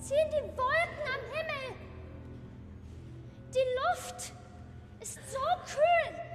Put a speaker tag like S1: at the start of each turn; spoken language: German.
S1: ziehen die Wolken am Himmel. Die Luft ist so kühl.